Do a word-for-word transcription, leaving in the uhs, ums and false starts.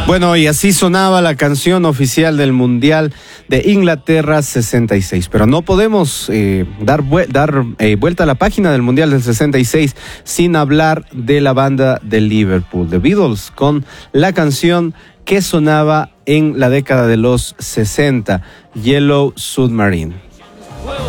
Bueno, y así sonaba la canción oficial del Mundial de Inglaterra sesenta y seis. Pero no podemos eh, dar, vu dar eh, vuelta a la página del Mundial del sesenta y seis sin hablar de la banda de Liverpool, The Beatles, con la canción que sonaba en la década de los sesenta, Yellow Submarine.